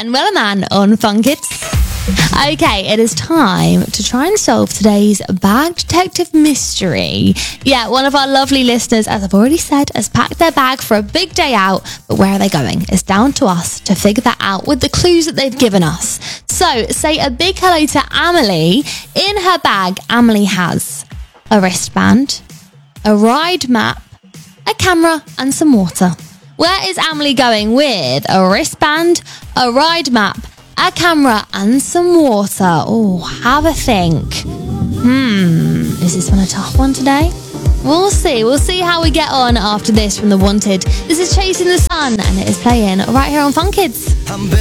and Wellerman on Fun Kids. Okay, it is time to try and solve today's bag detective mystery. Yeah, one of our lovely listeners, as I've already said, has packed their bag for a big day out, but where are they going? It's down to us to figure that out with the clues that they've given us. So, say a big hello to Amelie. In her bag, Amelie has a wristband, a ride map, a camera, and some water. Where is Amelie going with a wristband, a ride map, a camera, and some water? Oh, have a think. Is this one a tough one today? We'll see. We'll see how we get on after this from The Wanted. This is Chasing the Sun, and it is playing right here on Fun Kids.